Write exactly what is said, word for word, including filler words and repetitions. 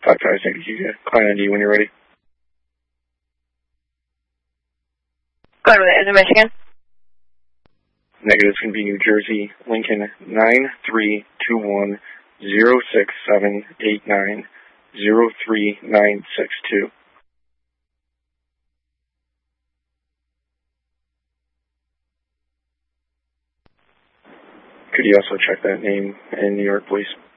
five five, thank you. Client I D when you're ready. Go ahead with it. Is it Michigan? Negative, it's going to be New Jersey, Lincoln, nine three two one zero six seven eight nine zero three nine six two. Could you also check that name in New York, please?